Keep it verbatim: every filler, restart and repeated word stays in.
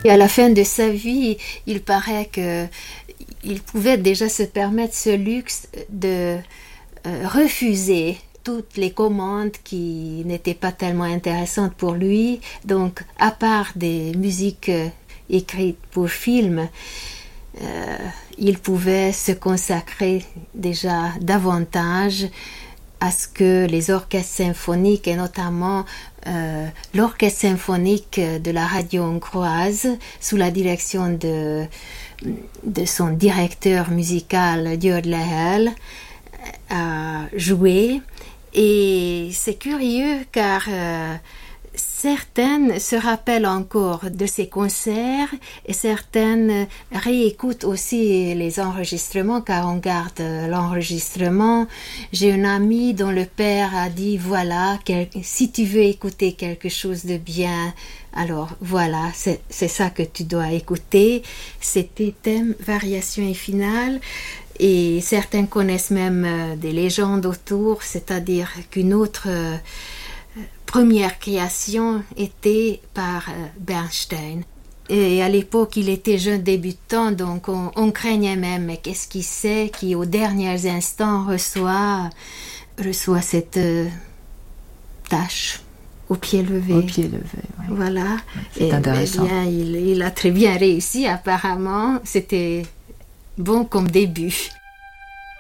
Et à la fin de sa vie, il paraît qu'il pouvait déjà se permettre ce luxe de euh, refuser toutes les commandes qui n'étaient pas tellement intéressantes pour lui. Donc, à part des musiques euh, écrites pour film, euh, il pouvait se consacrer déjà davantage à ce que les orchestres symphoniques, et notamment euh, l'orchestre symphonique de la radio hongroise, sous la direction de, de son directeur musical, György Lehel, a joué. Et c'est curieux car euh, certaines se rappellent encore de ces concerts et certaines réécoutent aussi les enregistrements car on garde l'enregistrement. J'ai un ami dont le père a dit voilà, quel, si tu veux écouter quelque chose de bien, alors voilà, c'est, c'est ça que tu dois écouter. C'était thème, variation et finale. Et certains connaissent même euh, des légendes autour, c'est-à-dire qu'une autre euh, première création était par euh, Bernstein. Et à l'époque, il était jeune débutant, donc on, on craignait même, mais qu'est-ce qu'il sait, qui au dernier instant reçoit, reçoit cette euh, tâche au pied levé. Au pied levé, oui. Voilà. C'est et, intéressant. Eh bien, il, il a très bien réussi, apparemment. C'était bon comme début.